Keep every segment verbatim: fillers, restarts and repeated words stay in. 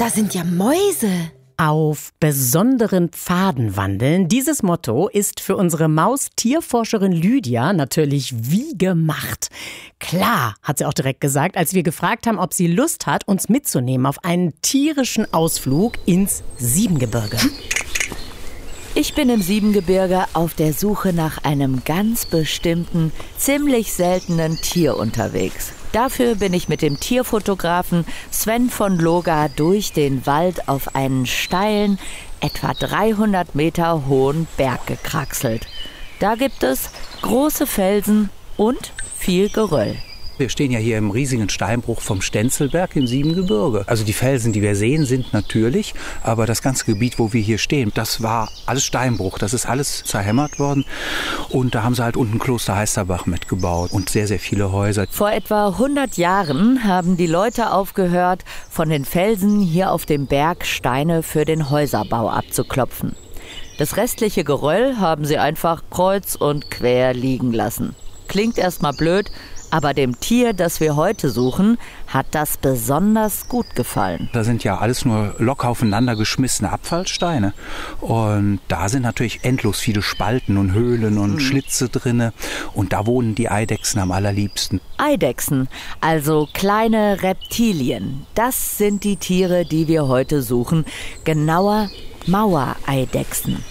da sind ja Mäuse. Auf besonderen Pfaden wandeln. Dieses Motto ist für unsere Maus-Tierforscherin Lydia natürlich wie gemacht. Klar, hat sie auch direkt gesagt, als wir gefragt haben, ob sie Lust hat, uns mitzunehmen auf einen tierischen Ausflug ins Siebengebirge. Ich bin im Siebengebirge auf der Suche nach einem ganz bestimmten, ziemlich seltenen Tier unterwegs. Dafür bin ich mit dem Tierfotografen Sven von Loga durch den Wald auf einen steilen, etwa dreihundert Meter hohen Berg gekraxelt. Da gibt es große Felsen und viel Geröll. Wir stehen ja hier im riesigen Steinbruch vom Stenzelberg im Siebengebirge. Also die Felsen, die wir sehen, sind natürlich, aber das ganze Gebiet, wo wir hier stehen, das war alles Steinbruch. Das ist alles zerhämmert worden und da haben sie halt unten Kloster Heisterbach mitgebaut und sehr, sehr viele Häuser. Vor etwa hundert Jahren haben die Leute aufgehört, von den Felsen hier auf dem Berg Steine für den Häuserbau abzuklopfen. Das restliche Geröll haben sie einfach kreuz und quer liegen lassen. Klingt erstmal blöd, aber dem Tier, das wir heute suchen, hat das besonders gut gefallen. Da sind ja alles nur locker aufeinander geschmissene Abfallsteine. Und da sind natürlich endlos viele Spalten und Höhlen und mhm. Schlitze drinne. Und da wohnen die Eidechsen am allerliebsten. Eidechsen, also kleine Reptilien. Das sind die Tiere, die wir heute suchen. Genauer Mauereidechsen.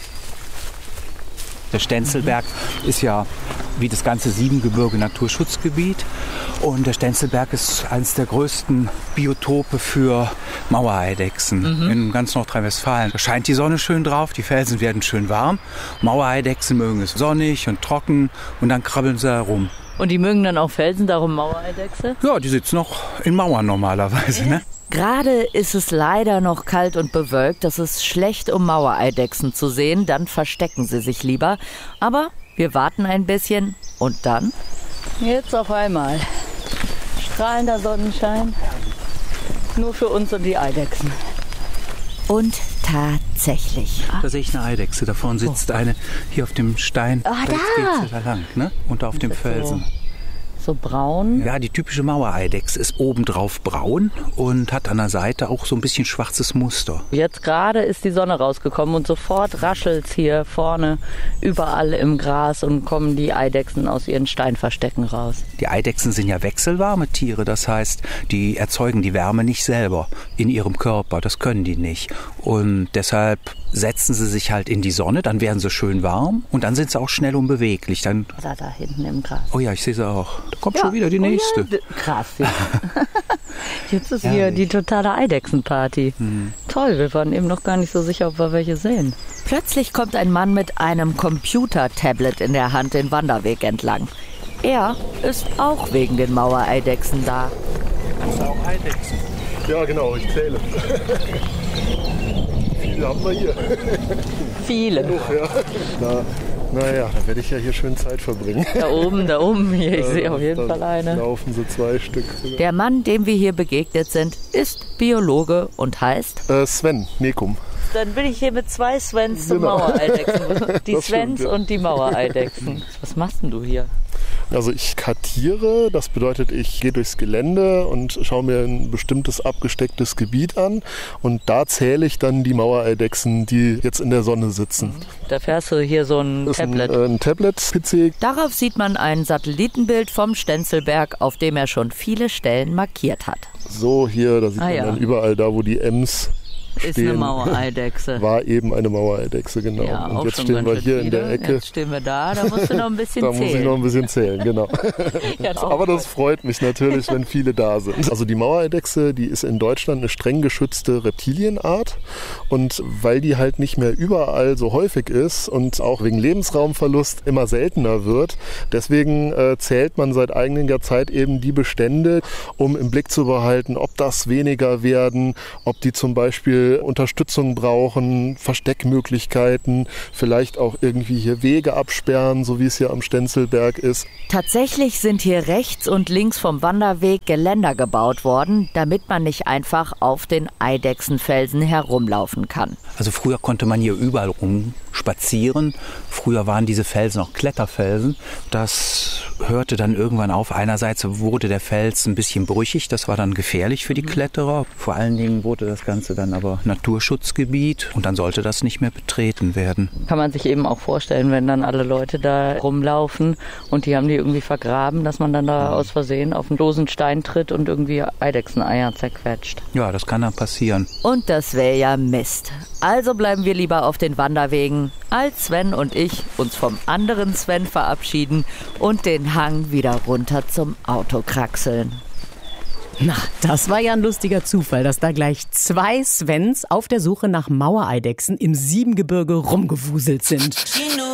Der Stenzelberg ist ja wie das ganze Siebengebirge Naturschutzgebiet. Und der Stenzelberg ist eines der größten Biotope für Mauereidechsen mhm. in ganz Nordrhein-Westfalen. Da scheint die Sonne schön drauf, die Felsen werden schön warm. Mauereidechsen mögen es sonnig und trocken und dann krabbeln sie herum. Und die mögen dann auch Felsen, darum Mauereidechse? Ja, die sitzen noch in Mauern normalerweise, ne? Gerade ist es leider noch kalt und bewölkt. Das ist schlecht, um Mauereidechsen zu sehen. Dann verstecken sie sich lieber. Aber wir warten ein bisschen und dann? Jetzt auf einmal. Strahlender Sonnenschein. Nur für uns und die Eidechsen. Und tatsächlich. Da sehe ich eine Eidechse. Da vorne sitzt oh. eine hier auf dem Stein. Ah, da da. geht sie da lang, ne? Und auf dem Felsen. So braun? Ja, die typische Mauereidechse ist obendrauf braun und hat an der Seite auch so ein bisschen schwarzes Muster. Jetzt gerade ist die Sonne rausgekommen und sofort raschelt's hier vorne überall im Gras und kommen die Eidechsen aus ihren Steinverstecken raus. Die Eidechsen sind ja wechselwarme Tiere, das heißt, die erzeugen die Wärme nicht selber in ihrem Körper, das können die nicht. Und deshalb setzen sie sich halt in die Sonne, dann werden sie schön warm und dann sind sie auch schnell und beweglich. Dann da, da hinten im Gras. Oh ja, ich sehe sie auch. Da kommt ja. schon wieder die nächste. Oh ja, krass. Ja. Jetzt ist hier die totale Eidechsenparty. Hm. Toll, wir waren eben noch gar nicht so sicher, ob wir welche sehen. Plötzlich kommt ein Mann mit einem Computer-Tablet in der Hand den Wanderweg entlang. Er ist auch wegen den Mauereidechsen da. Das sind auch Eidechsen. Ja, genau, ich zähle. Viele haben wir hier. Viele. Genug, ja. Na, naja, da werde ich ja hier schön Zeit verbringen. Da oben, da oben hier, ich ja, sehe auf jeden da Fall eine. Laufen so zwei Stück. Der Mann, dem wir hier begegnet sind, ist Biologe und heißt? Äh, Sven Nekum. Dann bin ich hier mit zwei Svens zum Genau. Mauereidechsen. Die Das Svens stimmt, ja. und die Mauereidechsen. Was machst denn du hier? Also ich kartiere, das bedeutet, ich gehe durchs Gelände und schaue mir ein bestimmtes abgestecktes Gebiet an und da zähle ich dann die Mauereidechsen, die jetzt in der Sonne sitzen. Da fährst du hier so ein Das ist Tablet. ein, äh, ein Tablet-P C. Darauf sieht man ein Satellitenbild vom Stenzelberg, auf dem er schon viele Stellen markiert hat. So hier, da sieht Ah, man ja. dann überall da, wo die Ems Ist stehen, eine Mauereidechse. war eben eine Mauereidechse, genau. Ja, und auch jetzt schon stehen ganz wir schön hier in viele. der Ecke. Jetzt stehen wir da, da musst du noch ein bisschen Da zählen. muss ich noch ein bisschen zählen, genau. Ja, das Aber das freut mich natürlich, wenn viele da sind. Also die Mauereidechse, die ist in Deutschland eine streng geschützte Reptilienart. Und weil die halt nicht mehr überall so häufig ist und auch wegen Lebensraumverlust immer seltener wird, deswegen äh, zählt man seit einiger Zeit eben die Bestände, um im Blick zu behalten, ob das weniger werden, ob die zum Beispiel Beispiel Unterstützung brauchen, Versteckmöglichkeiten, vielleicht auch irgendwie hier Wege absperren, so wie es hier am Stenzelberg ist. Tatsächlich sind hier rechts und links vom Wanderweg Geländer gebaut worden, damit man nicht einfach auf den Eidechsenfelsen herumlaufen kann. Also früher konnte man hier überall rumspazieren. Früher waren diese Felsen auch Kletterfelsen. Das hörte dann irgendwann auf. Einerseits wurde der Fels ein bisschen brüchig, das war dann gefährlich für die Kletterer. Vor allen Dingen wurde das Ganze dann aber Naturschutzgebiet und dann sollte das nicht mehr betreten werden. Kann man sich eben auch vorstellen, wenn dann alle Leute da rumlaufen und die haben die irgendwie vergraben, dass man dann da aus Versehen auf einen losen Stein tritt und irgendwie Eidechseneier zerquetscht. Ja, das kann dann passieren. Und das wäre ja Mist. Also bleiben wir lieber auf den Wanderwegen, als Sven und ich uns vom anderen Sven verabschieden und den Hang wieder runter zum Auto kraxeln. Na, das war ja ein lustiger Zufall, dass da gleich zwei Svens auf der Suche nach Mauereidechsen im Siebengebirge rumgewuselt sind.